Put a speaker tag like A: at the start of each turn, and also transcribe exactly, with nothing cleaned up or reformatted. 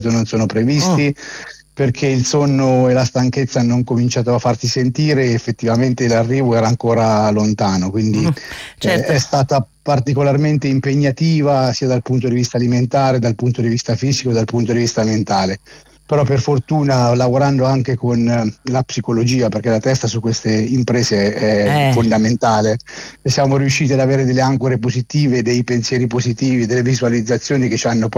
A: non sono previsti,
B: Oh.
A: perché il sonno e la stanchezza hanno cominciato a farsi sentire e effettivamente l'arrivo era ancora lontano, quindi
B: Mm,
A: eh,
B: certo.
A: è stata particolarmente impegnativa sia dal punto di vista alimentare, dal punto di vista fisico, dal punto di vista mentale. Però per fortuna, lavorando anche con eh, la psicologia, perché la testa su queste imprese è
B: Eh.
A: fondamentale, e siamo riusciti ad avere delle ancore positive, dei pensieri positivi, delle visualizzazioni che ci hanno poi